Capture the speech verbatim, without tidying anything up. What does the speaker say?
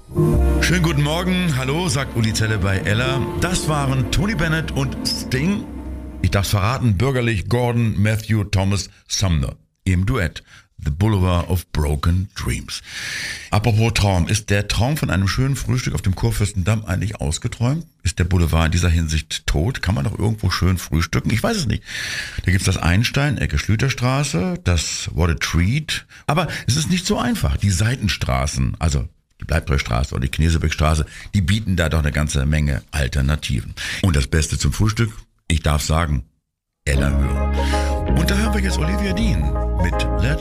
Schönen guten Morgen, hallo, sagt Uli Zelle bei Ella. Das waren Tony Bennett und Sting. Ich darf's verraten, bürgerlich Gordon Matthew Thomas Sumner im Duett. The Boulevard of Broken Dreams. Apropos Traum, ist der Traum von einem schönen Frühstück auf dem Kurfürstendamm eigentlich ausgeträumt? Ist der Boulevard in dieser Hinsicht tot? Kann man doch irgendwo schön frühstücken? Ich weiß es nicht. Da gibt's das Einstein, Ecke Schlüterstraße, das What a Treat. Aber es ist nicht so einfach. Die Seitenstraßen, also die Bleibtreustraße oder die Knesebeckstraße, die bieten da doch eine ganze Menge Alternativen. Und das Beste zum Frühstück? Ich darf sagen, Ella hören. Und da hören wir jetzt Olivia Dean mit Let